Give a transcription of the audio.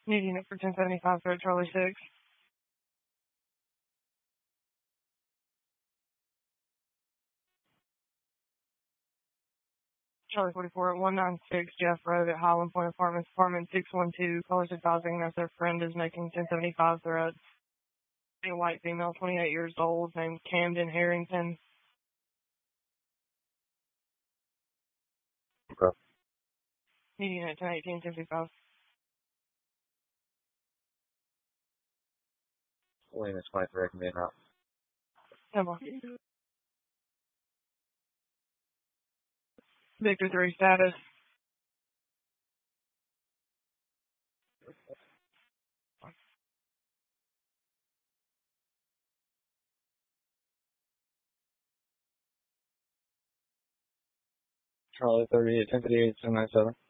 Need unit for 1075 threat Charlie 6. Charlie 44 at 196 Jeff Road at Highland Point Apartments, apartment 612. Callers advising that their friend is making 1075 threats. A white female, 28 years old, named Camden Harrington. Okay. Need unit 1018 1055. William is 23, can be enough. Number. Victor 3 status. Charlie 38, 1058, 797.